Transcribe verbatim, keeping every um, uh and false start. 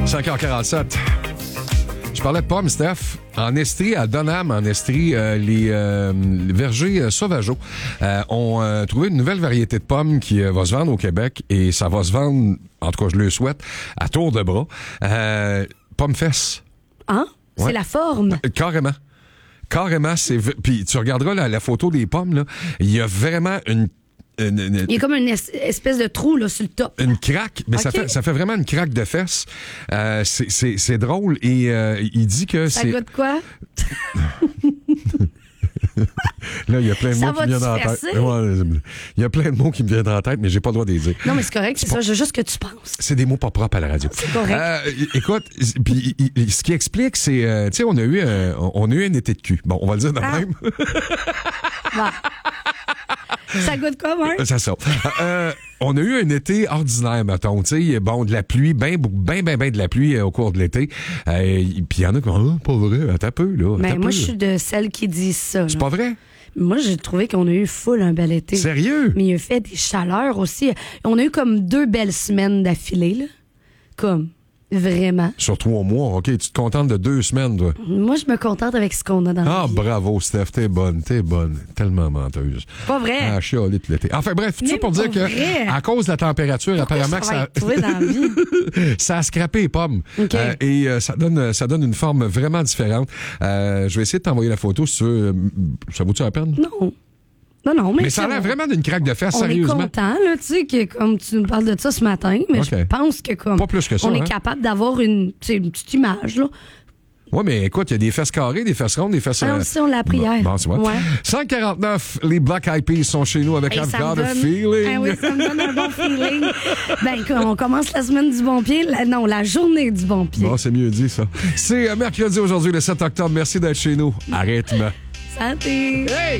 cinq heures quarante-sept. Je parlais de pommes, Steph. En Estrie, à Donham, en Estrie, euh, les, euh, les vergers euh, sauvageaux euh, ont euh, trouvé une nouvelle variété de pommes qui euh, va se vendre au Québec et ça va se vendre, en tout cas je le souhaite, à tour de bras. Euh, pommes fesses. Hein? Ouais. C'est la forme. Euh, carrément. Carrément, c'est... v- Puis tu regarderas la, la photo des pommes, là, il y a vraiment une... une, une Il y a comme une es- espèce de trou là, sur le top. Une craque, mais ça, Ok. fait, ça fait vraiment une craque de fesses. Euh, c'est, c'est, c'est drôle et euh, il dit que Ça c'est... goûte quoi? Là, il y a plein de Ça mots qui me va-tu viennent en se tête. percer? Ouais, il y a plein de mots qui me viennent en tête, mais j'ai pas le droit de les dire. Non, mais c'est correct, c'est ça. Je veux juste que tu penses. C'est des mots pas propres à la radio. C'est correct. Euh, écoute, puis il- il- ce qui explique, c'est, euh, tu sais, on a eu, un, on a eu un été de cul. Bon, on va le dire de Ah. même. Va. Ça goûte quoi, Marc? C'est ça. Euh, on a eu un été ordinaire, mettons. Tu sais, bon, de la pluie, ben, ben, ben, ben de la pluie euh, au cours de l'été. Euh, Puis il y en a qui vont, ah, pas vrai, attends un peu, là. Mais attends un moi, peu, je là. suis de celles qui disent ça. C'est là. pas vrai? Moi, j'ai trouvé qu'on a eu full un bel été. Sérieux? Mais il a fait des chaleurs aussi. On a eu comme deux belles semaines d'affilée, là. Comme, vraiment. Sur trois mois, OK. Tu te contentes de deux semaines, toi. Moi, je me contente avec ce qu'on a dans Ah, la vie. bravo, Steph. T'es bonne, t'es bonne. Tellement menteuse. Pas vrai. Ah, chialé tout l'été. Enfin, bref, tout ça Mais pour dire pas que, vrai. à cause de la température, Pourquoi apparemment, ça va que être trouvé dans la vie? ça, ça a scrappé les pommes. OK. Euh, et euh, ça donne, ça donne une forme vraiment différente. Euh, je vais essayer de t'envoyer la photo si tu veux. Euh, Ça vaut-tu la peine? Non. Non, non, mais, Mais ça a l'air on- vraiment d'une craque de fesses, On est sérieusement. content, là, tu sais, que comme tu nous parles de ça ce matin, mais OK. je pense que comme Pas plus que ça, on hein? est capable d'avoir une, tu sais, une petite image, là. Oui, mais écoute, il y a des fesses carrées, des fesses rondes, des fesses... Ah, euh, on sait, on l'a appris bon, hier. Bon, tu vois. Ouais. cent quarante-neuf, les Black Eyed Peas sont chez nous avec Hey, I've ça me Got a donne- Feeling. Ah oui, ça me donne un bon feeling. Ben, comme on commence la semaine du bon pied, la- non, la journée du bon pied. Bon, c'est mieux dit, ça. C'est euh, mercredi aujourd'hui, le sept octobre. Merci d'être chez nous. Arrête-moi. Santé! Hey!